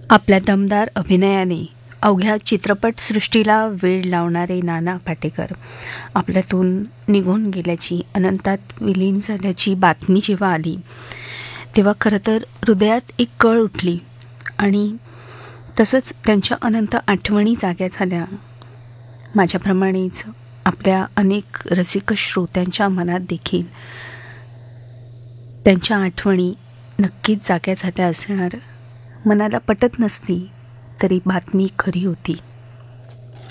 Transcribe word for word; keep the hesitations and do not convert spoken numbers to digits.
आपल्या दमदार अभिनयाने अवघ्या चित्रपटसृष्टीला वेड लावणारे नाना पाटेकर आपल्यातून निघून गेल्याची, अनंतात विलीन झाल्याची बातमी जेव्हा आली तेव्हा खरं तर हृदयात एक कळ उठली आणि तसंच त्यांच्या अनंत आठवणी जाग्या झाल्या. माझ्याप्रमाणेच आपल्या अनेक रसिक श्रोत्यांच्या मनात देखील त्यांच्या आठवणी नक्कीच जाग्या झाल्या असणार. मनाला पटत नसली तरी बातमी खरी होती.